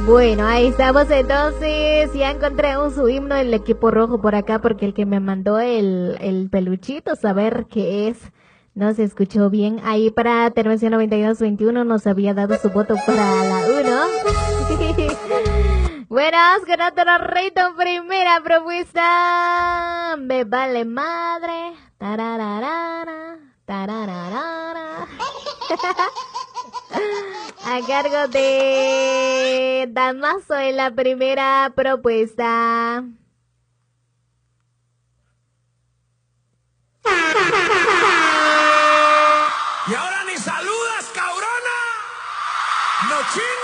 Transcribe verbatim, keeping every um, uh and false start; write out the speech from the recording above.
Bueno, ahí estamos entonces. Ya encontré un su himno del equipo rojo por acá porque el que me mandó el, el peluchito, saber qué es, no se escuchó bien. Ahí para Terminación noventa y dos veintiuno nos había dado su voto para la uno. Buenas, con otro reto, primera propuesta. Me vale madre. Tarararara, tarararara. A cargo de Damaso en la primera propuesta. Y ahora ni saludas, cabrona. No chingas.